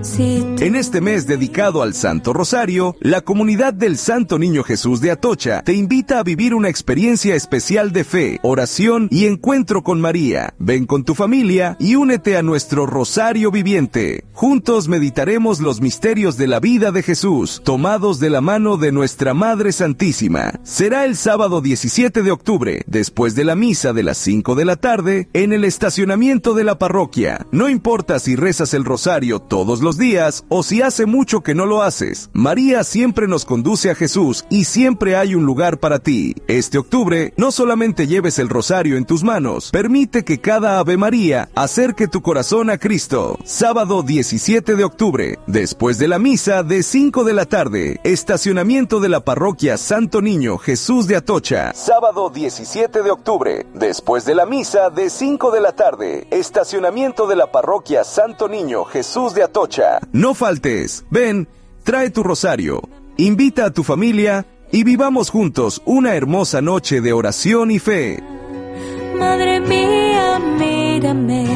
En este mes dedicado al Santo Rosario, la comunidad del Santo Niño Jesús de Atocha te invita a vivir una experiencia especial de fe, oración y encuentro con María. Ven con tu familia y únete a nuestro Rosario Viviente. Juntos meditaremos los misterios de la vida de Jesús, tomados de la mano de nuestra Madre Santísima. Será el sábado 17 de octubre, después de la misa de las 5 de la tarde, en el estacionamiento de la parroquia. No importa si rezas el rosario todos los días o si hace mucho que no lo haces, María siempre nos conduce a Jesús y siempre hay un lugar para ti. Este octubre, no solamente lleves el rosario en tus manos, permite que cada Ave María acerque tu corazón a Cristo. Sábado 17 de octubre, después de la misa de 5 de la tarde, estacionamiento de la parroquia Santo Niño Jesús de Atocha. Sábado 17 de octubre, después de la misa de 5 de la tarde, estacionamiento de la parroquia Santo Niño Jesús de Atocha. No faltes, ven, trae tu rosario, invita a tu familia y vivamos juntos una hermosa noche de oración y fe. Madre mía, mírame.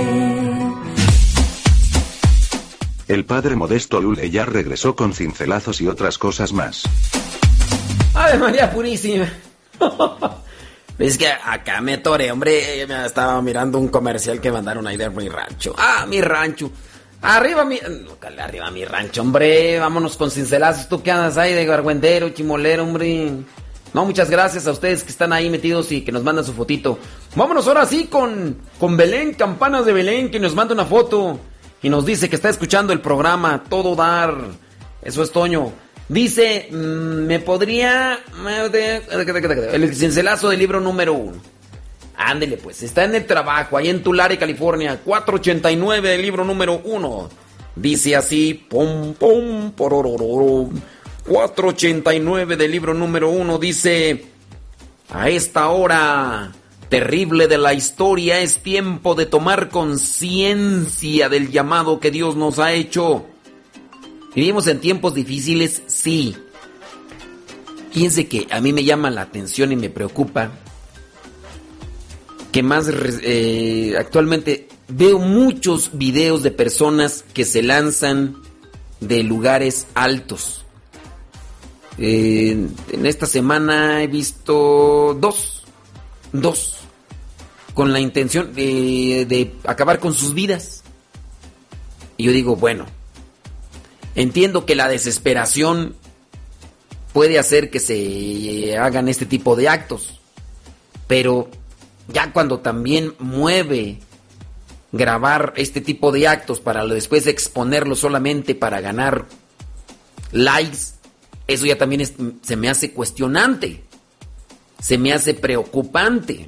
El padre Modesto Lule ya regresó con cincelazos y otras cosas más. ¡Ave María Purísima! Es que acá me atoré, hombre. Me estaba mirando un comercial que mandaron ahí de mi rancho. ¡Ah, mi rancho! Arriba mi rancho, hombre. Vámonos con cincelazos. Tú que andas ahí de gargüendero, chimolero, hombre. No, muchas gracias a ustedes que están ahí metidos y que nos mandan su fotito. Vámonos ahora sí con Belén, Campanas de Belén, que nos manda una foto y nos dice que está escuchando el programa Todo Dar. Eso es Toño. Dice, me podría... El cincelazo del libro número 1. Ándele pues, está en el trabajo, ahí en Tulare, California, 489 del libro número 1. Dice así, pom, pom, porororo. 489 del libro número 1 dice, a esta hora terrible de la historia es tiempo de tomar conciencia del llamado que Dios nos ha hecho. ¿Vivimos en tiempos difíciles? Sí. Fíjense que a mí me llama la atención y me preocupa que más actualmente veo muchos videos de personas que se lanzan de lugares altos. En esta semana he visto dos con la intención de acabar con sus vidas. Y yo digo, bueno, entiendo que la desesperación puede hacer que se hagan este tipo de actos, pero ya cuando también mueve grabar este tipo de actos para después exponerlo solamente para ganar likes, eso ya también se me hace cuestionante, se me hace preocupante.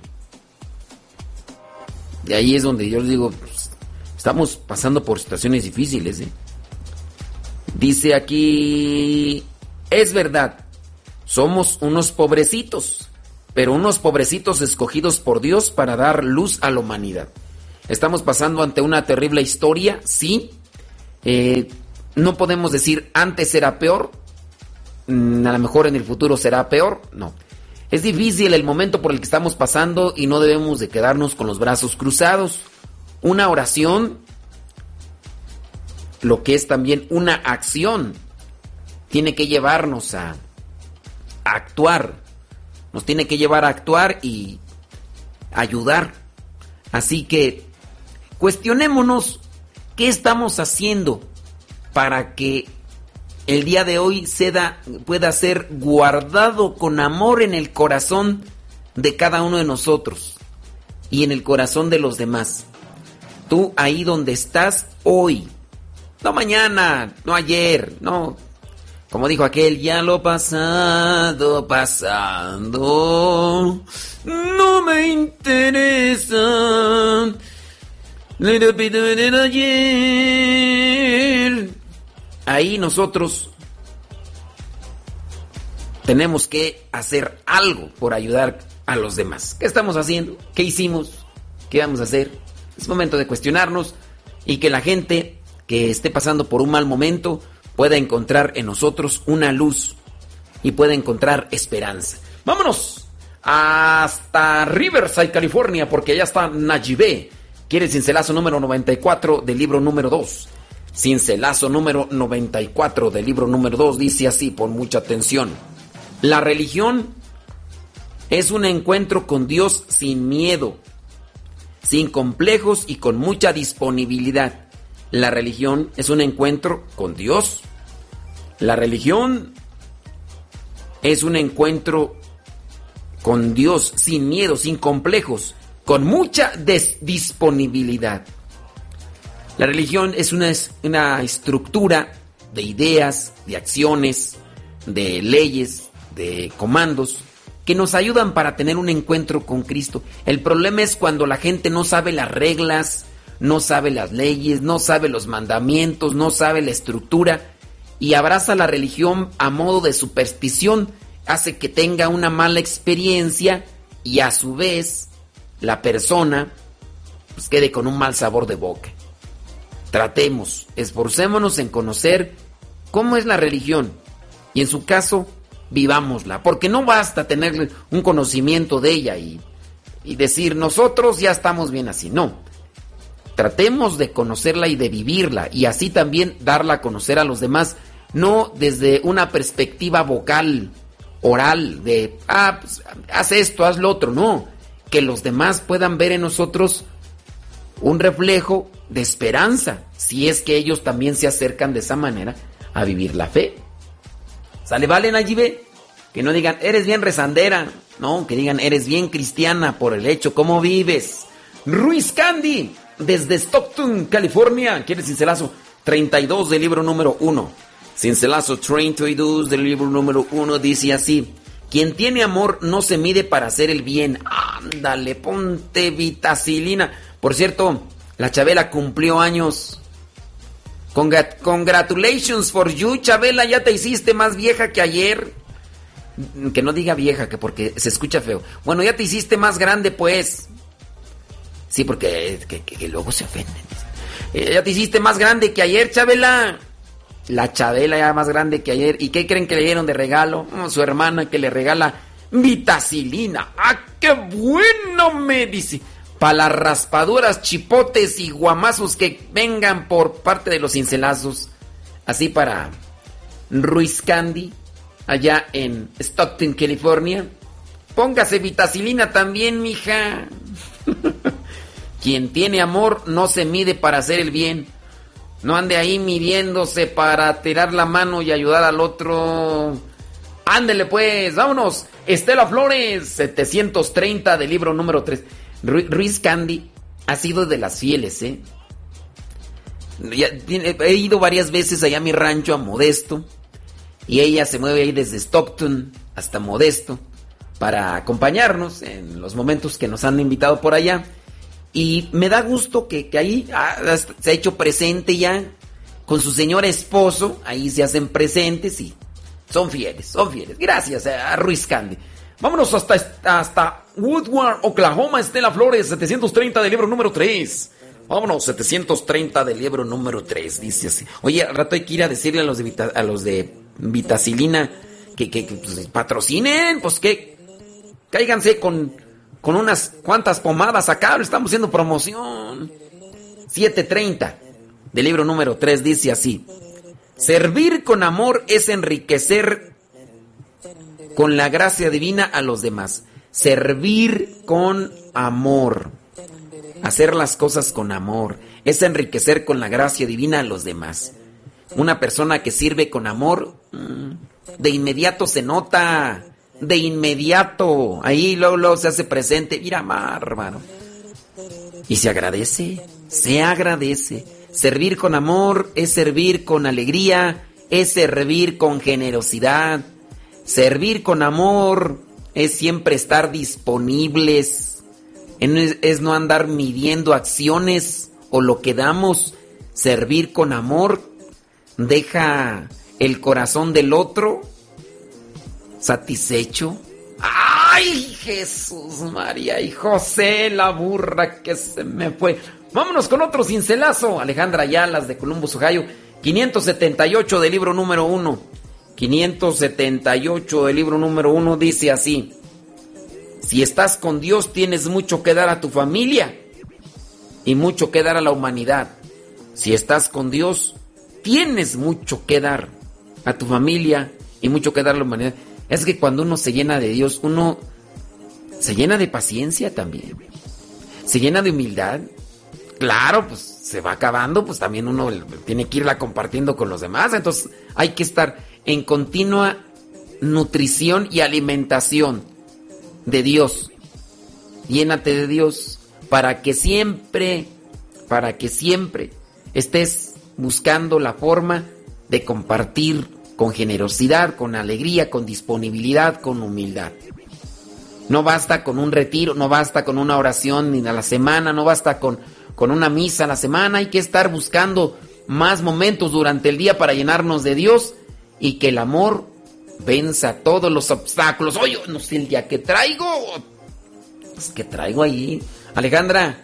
De ahí es donde yo les digo, pues, estamos pasando por situaciones difíciles, ¿eh? Dice aquí, es verdad, somos unos pobrecitos, pero unos pobrecitos escogidos por Dios para dar luz a la humanidad. Estamos pasando ante una terrible historia, sí. No podemos decir antes era peor, a lo mejor en el futuro será peor, no. Es difícil el momento por el que estamos pasando y no debemos de quedarnos con los brazos cruzados. Una oración, lo que es también una acción, tiene que llevarnos a actuar. Nos tiene que llevar a actuar y ayudar. Así que cuestionémonos qué estamos haciendo para que el día de hoy pueda ser guardado con amor en el corazón de cada uno de nosotros y en el corazón de los demás. Tú ahí donde estás hoy, no mañana, no ayer, no. Como dijo aquel, ya lo pasado, pasando, no me interesa. Le pido en ayer. Ahí nosotros tenemos que hacer algo por ayudar a los demás. ¿Qué estamos haciendo? ¿Qué hicimos? ¿Qué vamos a hacer? Es momento de cuestionarnos y que la gente que esté pasando por un mal momento pueda encontrar en nosotros una luz y pueda encontrar esperanza. ¡Vámonos! Hasta Riverside, California, porque allá está Najibé. Quiere el cincelazo número 94 del libro número 2. Cincelazo número 94 del libro número 2 dice así, pon mucha atención. La religión es un encuentro con Dios sin miedo, sin complejos y con mucha disponibilidad. La religión es un encuentro con Dios. La religión es un encuentro con Dios sin miedo, sin complejos, con mucha disponibilidad. La religión es una estructura de ideas, de acciones, de leyes, de comandos que nos ayudan para tener un encuentro con Cristo. El problema es cuando la gente no sabe las reglas, no sabe las leyes, no sabe los mandamientos, no sabe la estructura y abraza la religión a modo de superstición, hace que tenga una mala experiencia y a su vez la persona pues quede con un mal sabor de boca. Tratemos, esforcémonos en conocer cómo es la religión y en su caso vivámosla, porque no basta tener un conocimiento de ella y decir nosotros ya estamos bien así, no. Tratemos de conocerla y de vivirla y así también darla a conocer a los demás, no desde una perspectiva vocal, oral, de pues, haz esto, haz lo otro, no, que los demás puedan ver en nosotros un reflejo de esperanza, si es que ellos también se acercan de esa manera a vivir la fe. ¿Sale, vale, Nayibe? Que no digan, eres bien rezandera, no, que digan, eres bien cristiana por el hecho, ¿cómo vives? Ruiz Candy, desde Stockton, California, ¿quieres cincelazo? 32 del libro número 1. Cincelazo 32 del libro número 1 dice así: quien tiene amor no se mide para hacer el bien. Ándale, ponte vitacilina. Por cierto, la Chabela cumplió años. Congratulations for you, Chabela, ya te hiciste más vieja que ayer. Que no diga vieja, que porque se escucha feo. Bueno, ya te hiciste más grande, pues. Sí, porque que luego se ofenden. Ya te hiciste más grande que ayer, Chabela. La Chabela ya más grande que ayer. ¿Y qué creen que le dieron de regalo? Su hermana que le regala vitacilina. ¡Ah, qué bueno! Me dice. Para las raspaduras, chipotes y guamazos que vengan por parte de los cincelazos. Así para Ruiz Candy, allá en Stockton, California. Póngase vitacilina también, mija. Quien tiene amor no se mide para hacer el bien. No ande ahí midiéndose para tirar la mano y ayudar al otro. Ándele pues, vámonos. Estela Flores, 730 del libro número 3. Ruiz Candy ha sido de las fieles, ¿eh? He ido varias veces allá a mi rancho, a Modesto, y ella se mueve ahí desde Stockton hasta Modesto para acompañarnos en los momentos que nos han invitado por allá. Y me da gusto que ahí se ha hecho presente ya con su señor esposo, ahí se hacen presentes y son fieles. Gracias a Ruiz Candy. Vámonos hasta Woodward, Oklahoma, Estela Flores, 730 del libro número 3. Vámonos, 730 del libro número 3, dice así. Oye, al rato hay que ir a decirle a los de vitacilina que pues, patrocinen, pues que cáiganse con unas cuantas pomadas acá, le estamos haciendo promoción. 730 del libro número 3 dice así: servir con amor es enriquecer con la gracia divina a los demás. Servir con amor, hacer las cosas con amor, es enriquecer con la gracia divina a los demás. Una persona que sirve con amor, de inmediato se nota, de inmediato, ahí luego se hace presente, mira, hermano. Y se agradece. Servir con amor es servir con alegría, es servir con generosidad. Servir con amor es siempre estar disponibles, es no andar midiendo acciones o lo que damos. Servir con amor deja el corazón del otro satisfecho. ¡Ay, Jesús, María y José, la burra que se me fue! Vámonos con otro cincelazo. Alejandra Ayalas de Columbus, Ohio, 578 del libro número 1. 578 del libro número 1 dice así: si estás con Dios tienes mucho que dar a tu familia y mucho que dar a la humanidad. Si estás con Dios tienes mucho que dar a tu familia y mucho que dar a la humanidad. Es que cuando uno se llena de Dios, uno se llena de paciencia también. Se llena de humildad. Claro, pues se va acabando, pues también uno tiene que irla compartiendo con los demás. Entonces hay que estar en continua nutrición y alimentación de Dios. Llénate de Dios para que siempre estés buscando la forma de compartir con generosidad, con alegría, con disponibilidad, con humildad. No basta con un retiro, no basta con una oración ni a la semana, no basta con una misa a la semana. Hay que estar buscando más momentos durante el día para llenarnos de Dios y que el amor venza todos los obstáculos. Oye, no sé el día que traigo. Es que traigo ahí. Alejandra,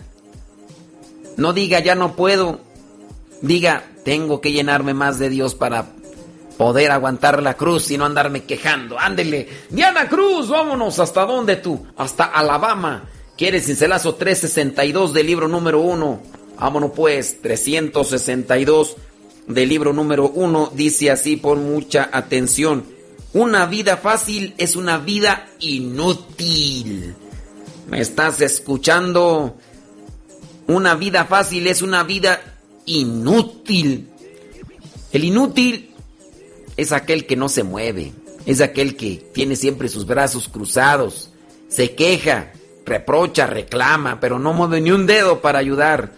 no diga ya no puedo. Diga, tengo que llenarme más de Dios para poder aguantar la cruz y no andarme quejando. Ándele. Diana Cruz, vámonos. ¿Hasta dónde tú? Hasta Alabama. ¿Quieres cincelazo 362 del libro número 1? Vámonos pues. 362 del libro número 1. Dice así, pon mucha atención. Una vida fácil es una vida inútil. ¿Me estás escuchando? Una vida fácil es una vida inútil. El inútil es aquel que no se mueve, es aquel que tiene siempre sus brazos cruzados, se queja, reprocha, reclama, pero no mueve ni un dedo para ayudar.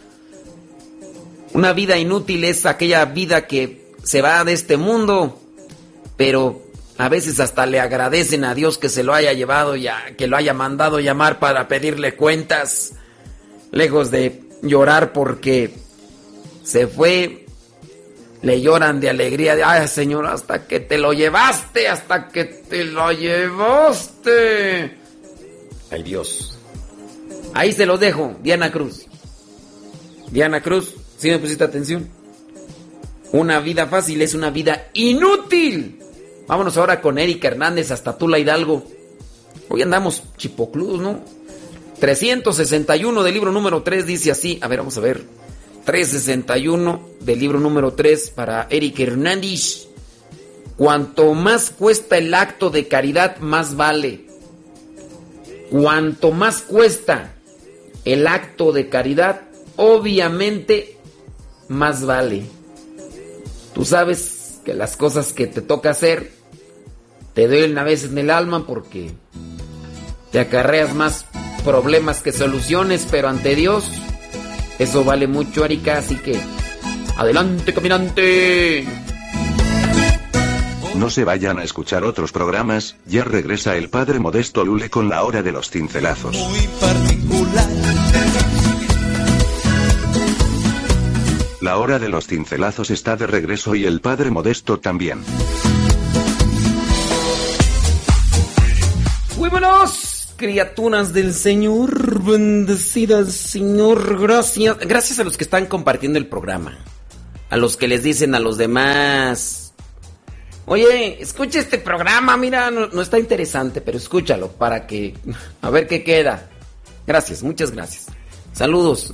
Una vida inútil es aquella vida que se va de este mundo, pero a veces hasta le agradecen a Dios que se lo haya llevado ya, que lo haya mandado llamar para pedirle cuentas, lejos de llorar porque se fue. Le lloran de alegría, de, ay Señor, hasta que te lo llevaste, hasta que te lo llevaste. Ay Dios. Ahí se los dejo, Diana Cruz. Diana Cruz, ¿sí me pusiste atención? Una vida fácil es una vida inútil. Vámonos ahora con Erika Hernández hasta Tula Hidalgo. Hoy andamos chipocludos, ¿no? 361 del libro número 3 dice así. A ver, vamos a ver. 361 del libro número 3 para Erika Hernández. Cuanto más cuesta el acto de caridad, más vale. Cuanto más cuesta el acto de caridad, obviamente más vale. Tú sabes que las cosas que te toca hacer te duelen a veces en el alma porque te acarreas más problemas que soluciones, pero ante Dios eso vale mucho, Erika, así que adelante, caminante. No se vayan a escuchar otros programas, ya regresa el padre Modesto Lule con la hora de los cincelazos. Muy particular. La hora de los cincelazos está de regreso y el padre Modesto también. Muy buenos. Criaturas del Señor, bendecidas, Señor, gracias. Gracias a los que están compartiendo el programa. A los que les dicen a los demás, oye, escucha este programa, mira, no está interesante, pero escúchalo para que, a ver qué queda. Gracias, muchas gracias. Saludos.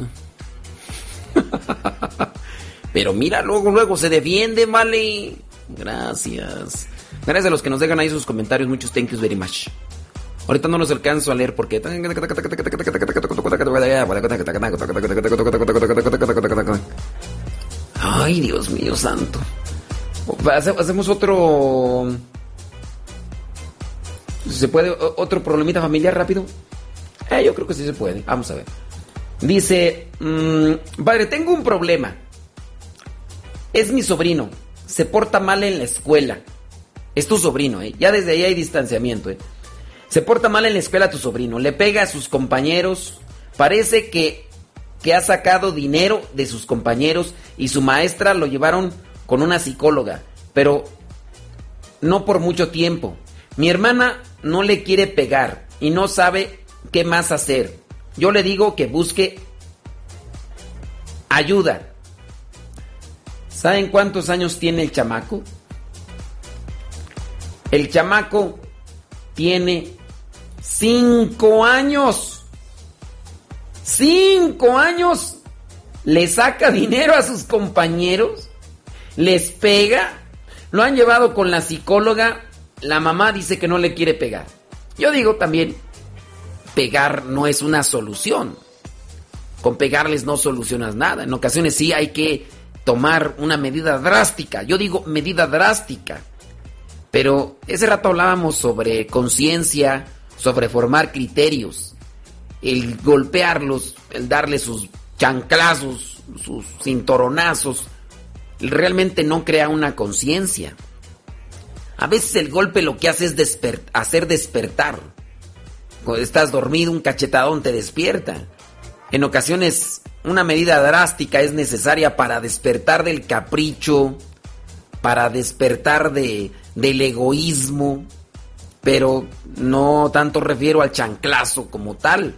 Pero mira, luego se defiende, vale. Gracias. Gracias a los que nos dejan ahí sus comentarios, muchos thank you very much. Ahorita no los alcanzo a leer porque... Ay, Dios mío santo. Hacemos otro... ¿Se puede? ¿Otro problemita familiar rápido? Yo creo que sí se puede. Vamos a ver. Dice... padre, tengo un problema. Es mi sobrino. Se porta mal en la escuela. Es tu sobrino, Ya desde ahí hay distanciamiento, Se porta mal en la escuela tu sobrino, le pega a sus compañeros, parece que ha sacado dinero de sus compañeros y su maestra lo llevaron con una psicóloga, pero no por mucho tiempo. Mi hermana no le quiere pegar y no sabe qué más hacer. Yo le digo que busque ayuda. ¿Saben cuántos años tiene el chamaco? El chamaco tiene 5 años. 5 años. Le saca dinero a sus compañeros les pega. Lo han llevado con la psicóloga. La mamá dice que no le quiere pegar. Yo digo también, pegar no es una solución. Con pegarles no solucionas nada. En ocasiones sí hay que tomar una medida drástica. Yo digo medida drástica. Pero ese rato hablábamos sobre conciencia, sobre formar criterios. El golpearlos, el darle sus chanclazos, sus cinturonazos, realmente no crea una conciencia. A veces el golpe lo que hace es hacer despertar. Cuando estás dormido, un cachetadón te despierta. En ocasiones, una medida drástica es necesaria para despertar del capricho, para despertar del egoísmo, pero no tanto refiero al chanclazo como tal.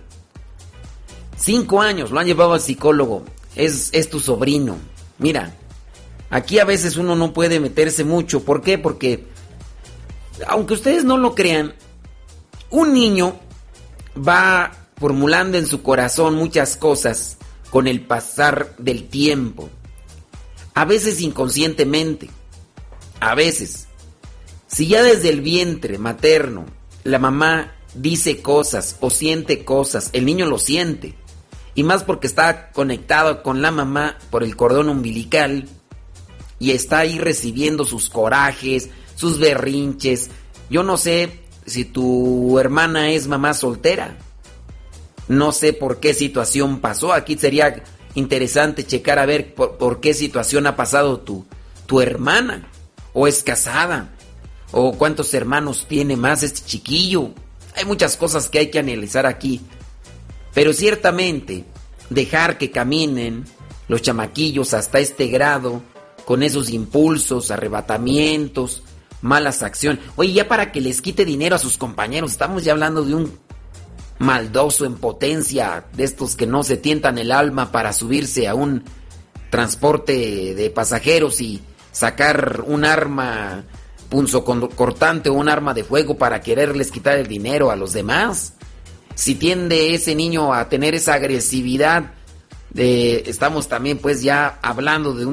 5 años, lo han llevado al psicólogo, es tu sobrino. Mira, aquí a veces uno no puede meterse mucho. ¿Por qué? Porque, aunque ustedes no lo crean, un niño va formulando en su corazón muchas cosas con el pasar del tiempo. A veces inconscientemente, a veces. Si ya desde el vientre materno la mamá dice cosas o siente cosas, el niño lo siente. Y más porque está conectado con la mamá por el cordón umbilical y está ahí recibiendo sus corajes, sus berrinches. Yo no sé si tu hermana es mamá soltera. No sé por qué situación pasó. Aquí sería interesante checar a ver por qué situación ha pasado tu hermana. O es casada. O cuántos hermanos tiene más este chiquillo. Hay muchas cosas que hay que analizar aquí. Pero ciertamente, dejar que caminen los chamaquillos hasta este grado, con esos impulsos, arrebatamientos, malas acciones. Oye, ya para que les quite dinero a sus compañeros, estamos ya hablando de un maldoso en potencia, de estos que no se tientan el alma para subirse a un transporte de pasajeros y sacar un arma punzocortante o un arma de fuego para quererles quitar el dinero a los demás. Si tiende ese niño a tener esa agresividad, estamos también pues ya hablando de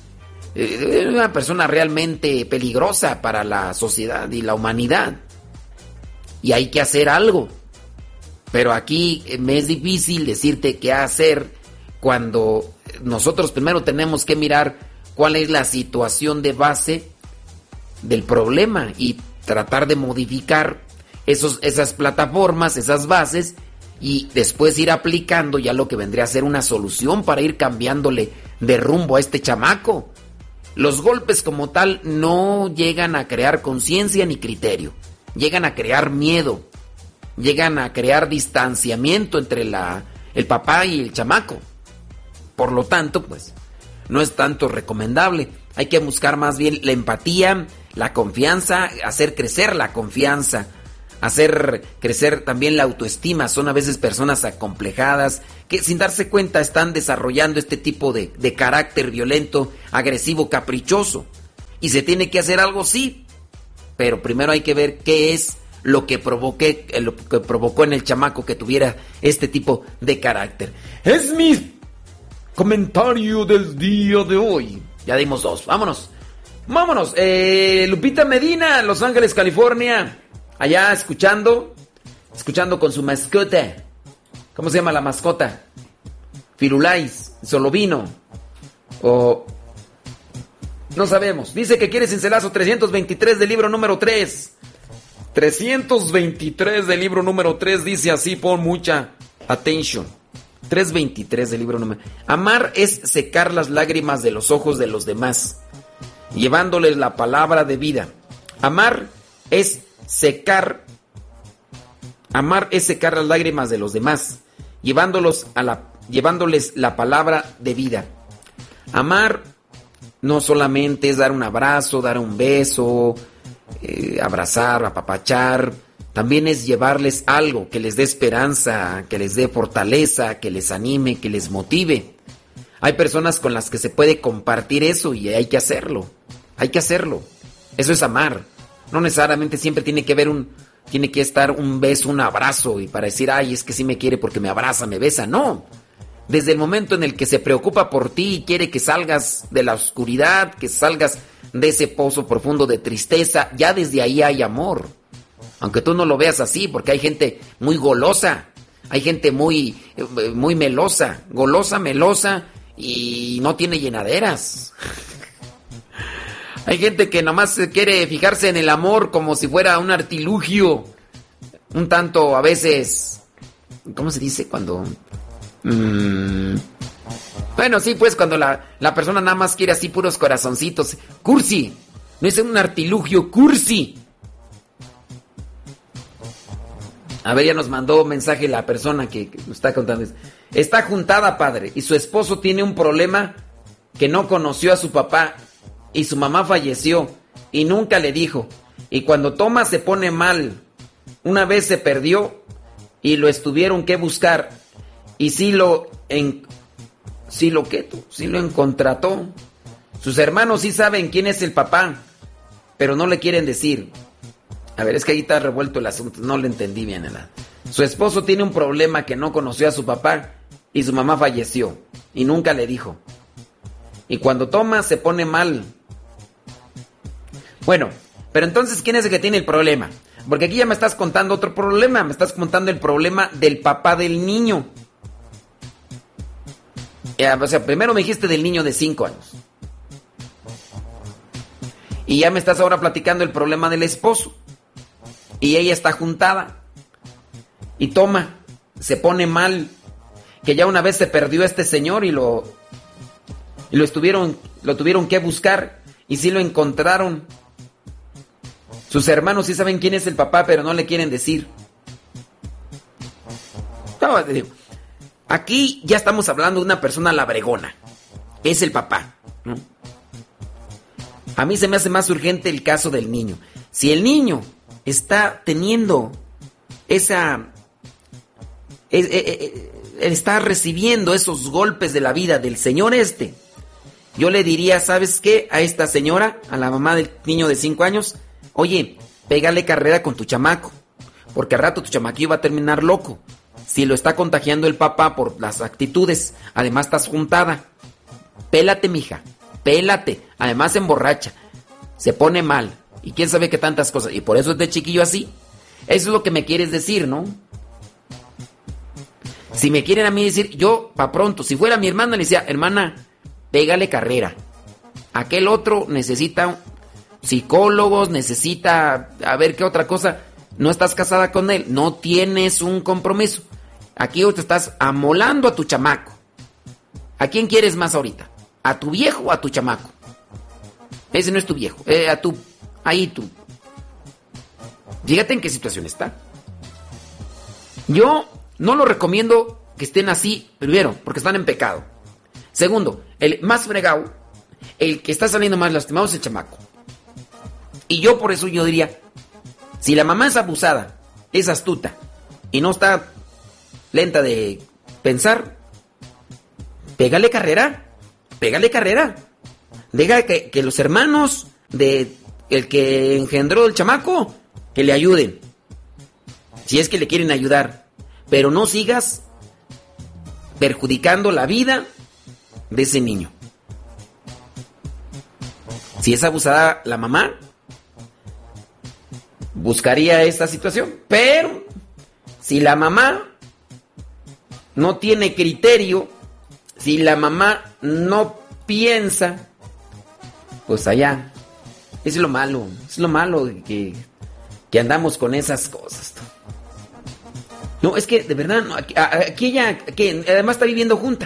una persona realmente peligrosa para la sociedad y la humanidad. Y hay que hacer algo. Pero aquí me es difícil decirte qué hacer cuando nosotros primero tenemos que mirar cuál es la situación de base del problema y tratar de modificar esas plataformas, esas bases, y después ir aplicando ya lo que vendría a ser una solución para ir cambiándole de rumbo a este chamaco. Los golpes como tal no llegan a crear conciencia ni criterio, llegan a crear miedo, llegan a crear distanciamiento entre el papá y el chamaco. Por lo tanto, pues, no es tanto recomendable. Hay que buscar más bien la empatía, la confianza, hacer crecer la confianza, hacer crecer también la autoestima. Son a veces personas acomplejadas que sin darse cuenta están desarrollando este tipo de carácter violento, agresivo, caprichoso. Y se tiene que hacer algo, sí, pero primero hay que ver qué es lo que provocó en el chamaco que tuviera este tipo de carácter. Es mi comentario del día de hoy. Ya dimos 2, vámonos. Lupita Medina, Los Ángeles, California. Allá escuchando con su mascota. ¿Cómo se llama la mascota? Firulais, Solovino. O no sabemos. Dice que quiere cincelazo 323 del libro número 3. 323 del libro número 3 dice así, pon mucha atención. 323 del libro número. Amar es secar las lágrimas de los ojos de los demás, llevándoles la palabra de vida. Amar es secar las lágrimas de los demás, llevándoles la palabra de vida. Amar no solamente es dar un abrazo, dar un beso, abrazar, apapachar. También es llevarles algo que les dé esperanza, que les dé fortaleza, que les anime, que les motive. Hay personas con las que se puede compartir eso y hay que hacerlo. Hay que hacerlo. Eso es amar. No necesariamente siempre tiene que estar un beso, un abrazo y para decir, ay, es que sí me quiere porque me abraza, me besa. No. desde el momento en el que se preocupa por ti y quiere que salgas de la oscuridad, que salgas de ese pozo profundo de tristeza, ya desde ahí hay amor. Aunque tú no lo veas así, porque hay gente muy golosa, hay gente muy melosa, golosa, melosa y no tiene llenaderas. Hay gente que nomás quiere fijarse en el amor como si fuera un artilugio, un tanto a veces, ¿cómo se dice? Cuando... Bueno, sí, pues cuando la persona nada más quiere así puros corazoncitos. Cursi, no es un artilugio, cursi. A ver, ya nos mandó un mensaje la persona que nos está contando. Está juntada, padre, y su esposo tiene un problema que no conoció a su papá y su mamá falleció y nunca le dijo. Y cuando toma se pone mal. Una vez se perdió y lo tuvieron que buscar. Y sí lo encontrató. Sus hermanos sí saben quién es el papá, pero no le quieren decir. A ver, es que ahí está revuelto el asunto, no le entendí bien. Su esposo tiene un problema que no conoció a su papá y su mamá falleció y nunca le dijo. Y cuando toma se pone mal. Bueno, pero entonces, ¿quién es el que tiene el problema? Porque aquí ya me estás contando otro problema, me estás contando el problema del papá del niño. O sea, primero me dijiste del niño de 5 años. Y ya me estás ahora platicando el problema del esposo. Y ella está juntada. Y toma, se pone mal. Que ya una vez se perdió este señor y lo tuvieron que buscar. Y sí lo encontraron. Sus hermanos sí saben quién es el papá, pero no le quieren decir. No, te digo. Aquí ya estamos hablando de una persona labregona. Es el papá, ¿no? A mí se me hace más urgente el caso del niño. Si el niño está teniendo está recibiendo esos golpes de la vida del señor yo le diría, ¿sabes qué? A esta señora, a la mamá del niño de 5 años, oye, pégale carrera con tu chamaco, porque al rato tu chamaquillo va a terminar loco. Si lo está contagiando el papá por las actitudes, además estás juntada. Pélate, mija, pélate. Además se emborracha, se pone mal. Y quién sabe qué tantas cosas. Y por eso es de chiquillo así. Eso es lo que me quieres decir, ¿no? Si me quieren a mí decir, yo, pa' pronto, si fuera mi hermana, le decía, hermana, pégale carrera. Aquel otro necesita psicólogos, necesita a ver qué otra cosa. No estás casada con él, no tienes un compromiso. Aquí te estás amolando a tu chamaco. ¿A quién quieres más ahorita? ¿A tu viejo o a tu chamaco? Ese no es tu viejo. Ahí tú. Fíjate en qué situación está. Yo no lo recomiendo que estén así, primero, porque están en pecado. Segundo, el más fregado, el que está saliendo más lastimado es el chamaco. Y yo por eso yo diría, si la mamá es abusada, es astuta y no está lenta de pensar, pégale carrera. Deja que los hermanos de el que engendró el chamaco, que le ayuden. Si es que le quieren ayudar. Pero no sigas perjudicando la vida de ese niño. Si es abusada la mamá, buscaría esta situación. Pero si la mamá no tiene criterio, si la mamá no piensa, pues allá. Es lo malo que andamos con esas cosas. No, es que de verdad, no, aquí ella, que además está viviendo junta.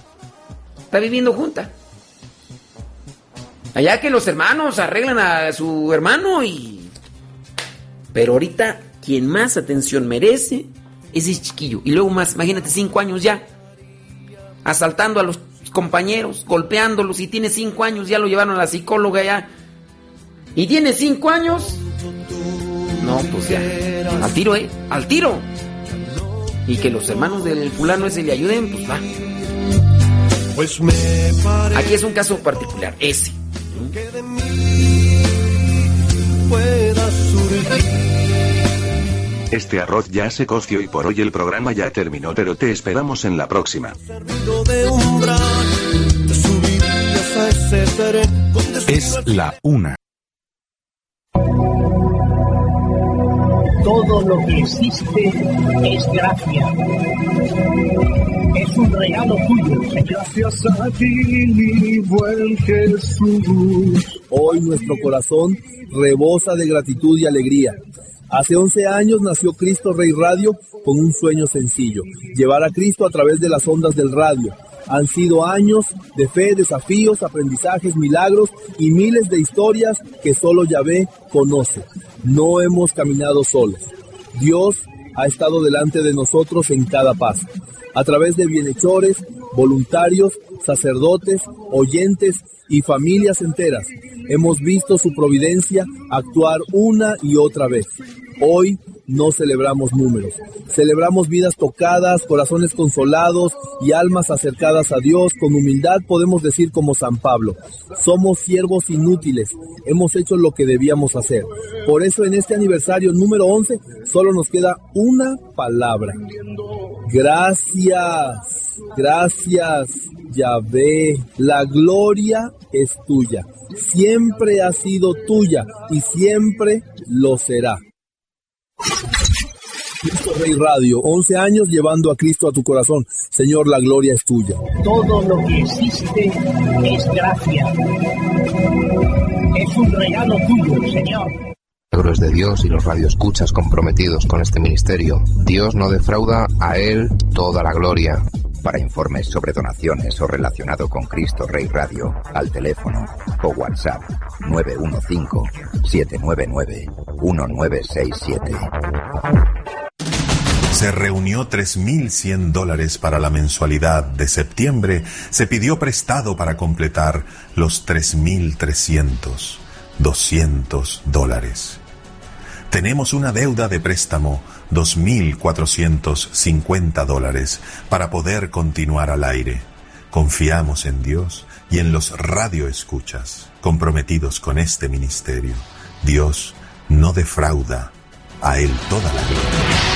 Allá que los hermanos arreglan a su hermano pero ahorita quien más atención merece es ese chiquillo. Y luego más, imagínate, 5 años ya, asaltando a los compañeros, golpeándolos, y tiene 5 años, ya lo llevaron a la psicóloga ya. Y tiene 5 años. No, pues ya, al tiro. Y que los hermanos del fulano ese le ayuden, pues va. Aquí es un caso particular, ese. Que de mí pueda surgir Este arroz ya se coció y por hoy el programa ya terminó, pero te esperamos en la próxima. Es la 1. Todo lo que existe es gracia. Es un regalo tuyo, Señor. Gracias a ti, mi buen Jesús. Hoy nuestro corazón rebosa de gratitud y alegría. Hace 11 años nació Cristo Rey Radio con un sueño sencillo: llevar a Cristo a través de las ondas del radio. Han sido años de fe, desafíos, aprendizajes, milagros y miles de historias que solo Yahvé conoce. No hemos caminado solos. Dios ha estado delante de nosotros en cada paso. A través de bienhechores, voluntarios, sacerdotes, oyentes y familias enteras, hemos visto su providencia actuar una y otra vez. Hoy no celebramos números, celebramos vidas tocadas, corazones consolados y almas acercadas a Dios. Con humildad podemos decir como San Pablo: somos siervos inútiles, hemos hecho lo que debíamos hacer. Por eso en este aniversario número 11 solo nos queda una palabra: gracias, gracias Yahvé. La gloria es tuya, siempre ha sido tuya y siempre lo será. Cristo Rey Radio, 11 años llevando a Cristo a tu corazón. Señor, la gloria es tuya. Todo lo que existe es gracia. Es un regalo tuyo, Señor. Milagros de Dios y los radioescuchas comprometidos con este ministerio. Dios no defrauda, a Él toda la gloria. Para informes sobre donaciones o relacionado con Cristo Rey Radio, al teléfono o WhatsApp 915-799-1967. Se reunió $3,100 para la mensualidad de septiembre. Se pidió prestado para completar los 3,300, $200. Tenemos una deuda de préstamo, $2,450, para poder continuar al aire. Confiamos en Dios y en los radioescuchas comprometidos con este ministerio. Dios no defrauda, a Él toda la gloria.